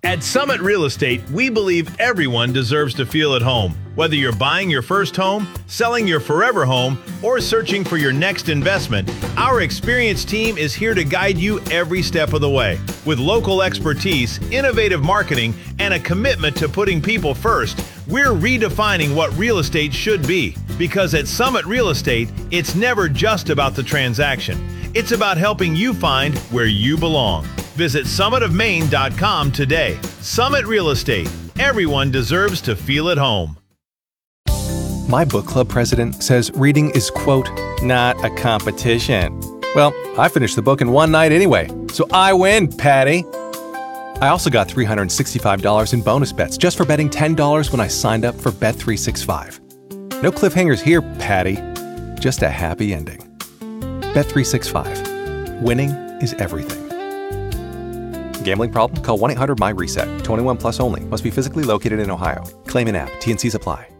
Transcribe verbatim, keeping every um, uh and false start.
At Summit Real Estate, we believe everyone deserves to feel at home. Whether you're buying your first home, selling your forever home, or searching for your next investment, our experienced team is here to guide you every step of the way. With local expertise, innovative marketing, and a commitment to putting people first, we're redefining what real estate should be. Because at Summit Real Estate, it's never just about the transaction. It's about helping you find where you belong. Visit summit of maine dot com today. Summit Real Estate. Everyone deserves to feel at home. My book club president says reading is, quote, not a competition. Well, I finished the book in one night anyway, so I win, Patty. I also got three hundred sixty-five dollars in bonus bets just for betting ten dollars when I signed up for Bet three sixty-five. No cliffhangers here, Patty. Just a happy ending. Bet three sixty-five. Winning is everything. Gambling problem? Call one eight hundred my reset. twenty-one plus only. Must be physically located in Ohio. Claim in app. T and Cs apply.